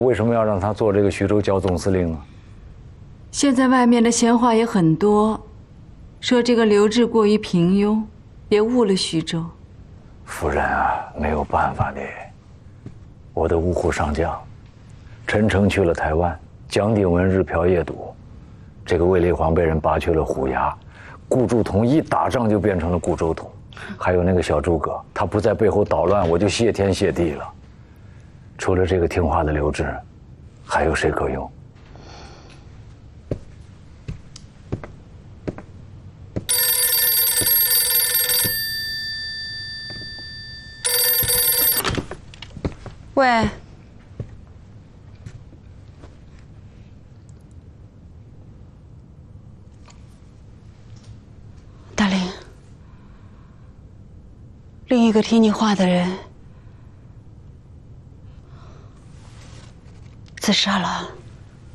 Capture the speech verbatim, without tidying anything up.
为什么要让他做这个徐州剿总司令呢？ 现在外面的闲话也很多，说这个刘志过于平庸，也误了徐州。 夫人啊，没有办法的。我的五虎上将，陈诚去了台湾，蒋鼎文日嫖夜赌，这个卫立煌被人拔去了虎牙，顾祝同一打仗就变成了顾周统，还有那个小诸葛，他不在背后捣乱，我就谢天谢地了。除了这个听话的刘志，还有谁可用？ 喂，大林，另一个听你话的人自杀了。